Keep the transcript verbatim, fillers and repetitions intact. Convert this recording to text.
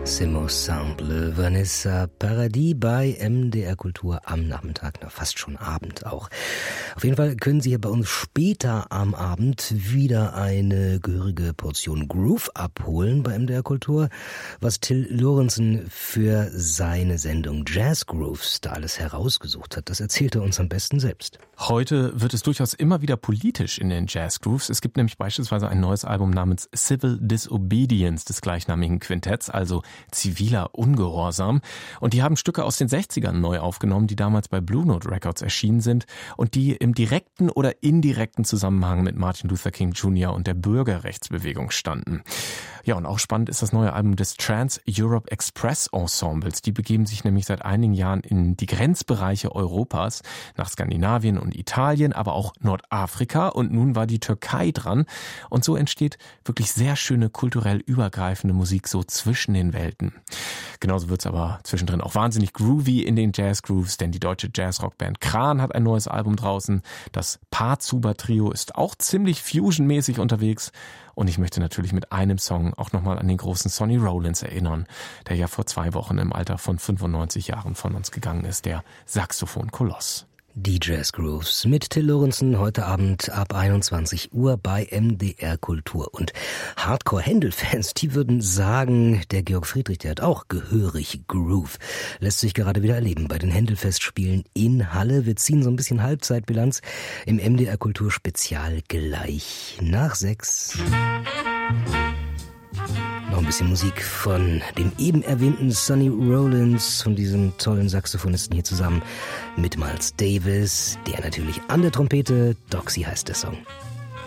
Simo Sample, Vanessa Paradis bei M D R Kultur am Nachmittag, na fast schon Abend auch. Auf jeden Fall können Sie hier bei uns später am Abend wieder eine gehörige Portion Groove abholen bei M D R Kultur, was Till Lorenzen für seine Sendung Jazz Grooves da alles herausgesucht hat. Das erzählt er uns am besten selbst. Heute wird es durchaus immer wieder politisch in den Jazz Grooves. Es gibt nämlich beispielsweise ein neues Album namens Civil Disobedience des gleichnamigen Quintetts, also ziviler Ungehorsam. Und die haben Stücke aus den sechzigern neu aufgenommen, die damals bei Blue Note Records erschienen sind und die im direkten oder indirekten Zusammenhang mit Martin Luther King Junior und der Bürgerrechtsbewegung standen. Ja, und auch spannend ist das neue Album des Trans-Europe Express Ensembles. Die begeben sich nämlich seit einigen Jahren in die Grenzbereiche Europas, nach Skandinavien und Italien, aber auch Nordafrika. Und nun war die Türkei dran. Und so entsteht wirklich sehr schöne kulturell übergreifende Musik so zwischen den Welten. Genauso wird's aber zwischendrin auch wahnsinnig groovy in den Jazz Grooves, denn die deutsche Jazzrockband Kran hat ein neues Album draußen. Das Paarzuber-Trio ist auch ziemlich fusionmäßig unterwegs. Und ich möchte natürlich mit einem Song auch nochmal an den großen Sonny Rollins erinnern, der ja vor zwei Wochen im Alter von fünfundneunzig Jahren von uns gegangen ist, der Saxophon-Koloss. Die Jazz Grooves mit Till Lorenzen heute Abend ab einundzwanzig Uhr bei M D R Kultur. Und Hardcore-Händel-Fans, die würden sagen, der Georg Friedrich, der hat auch gehörig Groove. Lässt sich gerade wieder erleben bei den Händel-Festspielen in Halle. Wir ziehen so ein bisschen Halbzeitbilanz im M D R Kultur Spezial gleich nach sechs. Noch ein bisschen Musik von dem eben erwähnten Sonny Rollins, von diesem tollen Saxophonisten hier zusammen mit Miles Davis, der natürlich an der Trompete, Doxy heißt der Song.